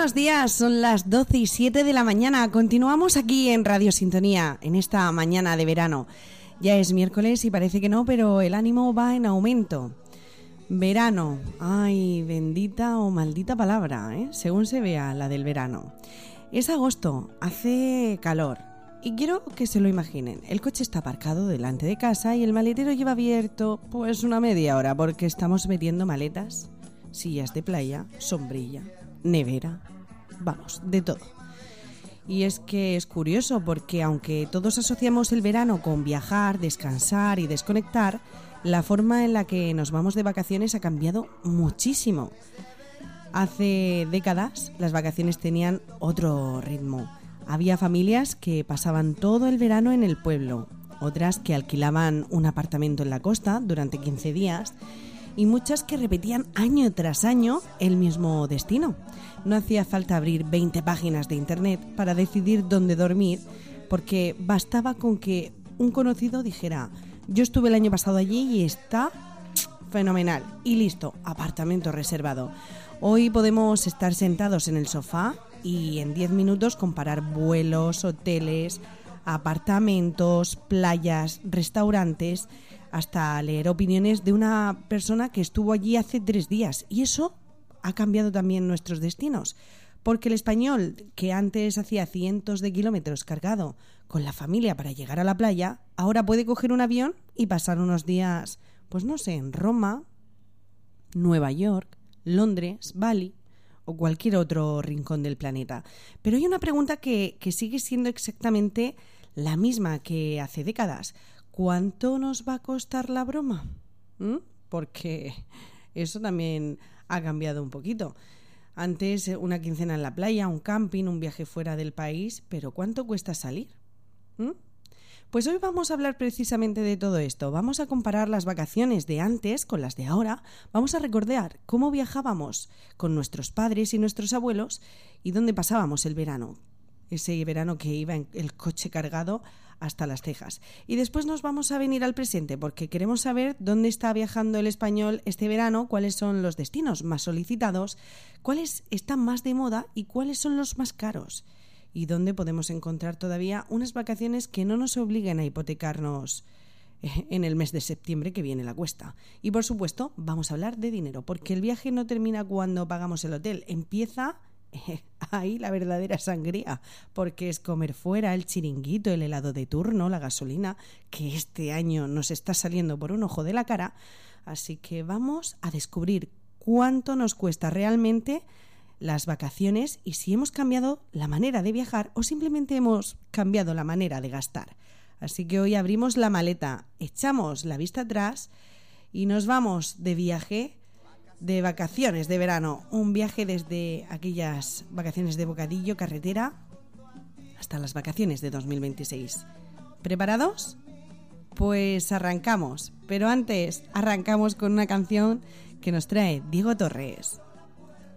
buenos días, son las 12:07 de la mañana. Continuamos aquí en Radio Sintonía, en esta mañana de verano. Ya es miércoles y parece que no, pero el ánimo va en aumento. Verano, ay, bendita o maldita palabra, según se vea la del verano. Es agosto, hace calor y quiero que se lo imaginen. El coche está aparcado delante de casa y el maletero lleva abierto pues una media hora porque estamos metiendo maletas, sillas de playa, sombrilla, nevera, vamos, de todo. Y es que es curioso porque aunque todos asociamos el verano con viajar, descansar y desconectar, la forma en la que nos vamos de vacaciones ha cambiado muchísimo. Hace décadas las vacaciones tenían otro ritmo. Había familias que pasaban todo el verano en el pueblo, otras que alquilaban un apartamento en la costa durante 15 días y muchas que repetían año tras año el mismo destino. No hacía falta abrir 20 páginas de internet para decidir dónde dormir, porque bastaba con que un conocido dijera: yo estuve el año pasado allí y está fenomenal, y listo, apartamento reservado. Hoy podemos estar sentados en el sofá y en 10 minutos comparar vuelos, hoteles, apartamentos, playas, restaurantes, hasta leer opiniones de una persona que estuvo allí hace 3 días. Y eso ha cambiado también nuestros destinos, porque el español, que antes hacía cientos de kilómetros cargado con la familia para llegar a la playa, ahora puede coger un avión y pasar unos días, pues no sé, en Roma, Nueva York, Londres, Bali o cualquier otro rincón del planeta. Pero hay una pregunta que sigue siendo exactamente la misma que hace décadas. ¿Cuánto nos va a costar la broma? Porque eso también ha cambiado un poquito. Antes una quincena en la playa, un camping, un viaje fuera del país, pero ¿cuánto cuesta salir? Pues hoy vamos a hablar precisamente de todo esto. Vamos a comparar las vacaciones de antes con las de ahora. Vamos a recordar cómo viajábamos con nuestros padres y nuestros abuelos y dónde pasábamos el verano. Ese verano que iba en el coche cargado hasta las cejas. Y después nos vamos a venir al presente porque queremos saber dónde está viajando el español este verano, cuáles son los destinos más solicitados, cuáles están más de moda y cuáles son los más caros. Y dónde podemos encontrar todavía unas vacaciones que no nos obliguen a hipotecarnos en el mes de septiembre que viene la cuesta. Y por supuesto vamos a hablar de dinero, porque el viaje no termina cuando pagamos el hotel, empieza ahí la verdadera sangría, porque es comer fuera, el chiringuito, el helado de turno, la gasolina, que este año nos está saliendo por un ojo de la cara. Así que vamos a descubrir cuánto nos cuesta realmente las vacaciones y si hemos cambiado la manera de viajar o simplemente hemos cambiado la manera de gastar. Así que hoy abrimos la maleta, echamos la vista atrás y nos vamos de viaje, de vacaciones de verano. Un viaje desde aquellas vacaciones de bocadillo, carretera, hasta las vacaciones de 2026. ¿Preparados? Pues arrancamos. Pero antes arrancamos con una canción que nos trae Diego Torres.